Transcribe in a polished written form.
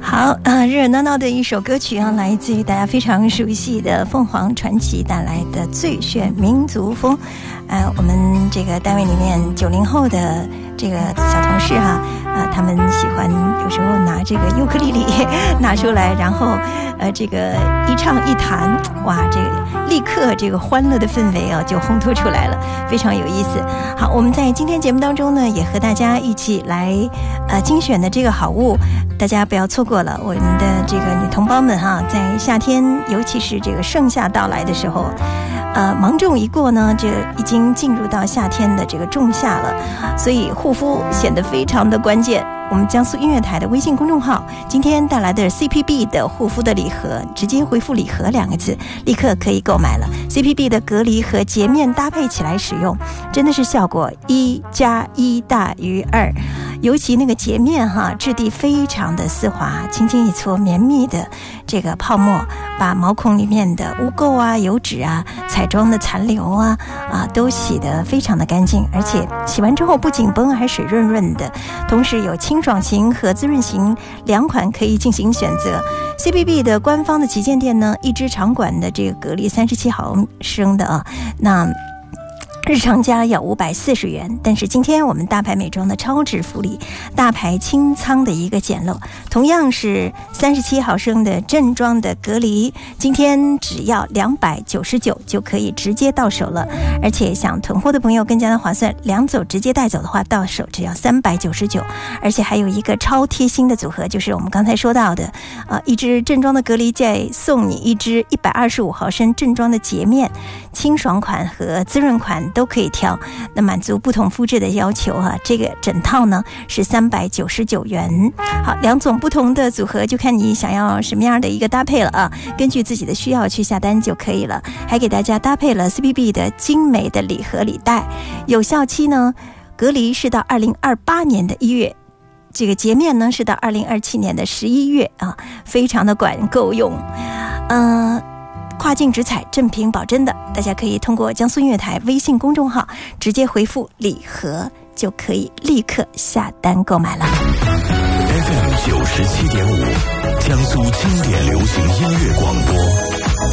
好，热热闹闹的一首歌曲啊，来自于大家非常熟悉的凤凰传奇带来的最炫民族风。我们这个单位里面90后的这个小同事哈，他们喜欢有时候拿这个尤克里里拿出来，然后这个一唱一弹，哇，这个立刻这个欢乐的氛围啊就烘托出来了，非常有意思。好，我们在今天节目当中呢，也和大家一起来精选的这个好物，大家不要错过了。我们的这个女同胞们哈，在夏天，尤其是这个盛夏到来的时候，芒种一过呢，这已经进入到夏天的这个仲夏了，所以护肤显得非常的关键。我们江苏音乐台的微信公众号今天带来的 CPB 的护肤的礼盒，直接回复礼盒2个字，立刻可以购买了。 CPB 的隔离和洁面搭配起来使用，真的是效果1+1大于2。尤其那个洁面哈，质地非常的丝滑，轻轻一搓，绵密的这个泡沫把毛孔里面的污垢啊、油脂啊、彩妆的残留啊都洗得非常的干净，而且洗完之后不紧绷，还水润润的。同时有清爽型和滋润型2款可以进行选择。 CPB 的官方的旗舰店呢，一支长管的这个蛤蜊37毫升的啊，那日常价要540元，但是今天我们大牌美妆的超值福利，大牌清仓的一个捡漏，同样是37毫升的正装的隔离，今天只要299就可以直接到手了。而且想囤货的朋友更加的划算，2走直接带走的话，到手只要399。而且还有一个超贴心的组合，就是我们刚才说到的一支正装的隔离，再送你一支125毫升正装的洁面，清爽款和滋润款都可以挑，那满足不同肤质的要求啊。这个整套呢是399元。好，2种不同的组合，就看你想要什么样的一个搭配了啊，根据自己的需要去下单就可以了。还给大家搭配了 CPB 的精美的礼盒礼袋，有效期呢，隔离是到2028年的1月，这个洁面呢是到2027年的11月啊，非常的管够用。跨境直采，正品保真的，大家可以通过江苏音乐台微信公众号直接回复礼盒，就可以立刻下单购买了。 FM 97.5，江苏经典流行音乐广播。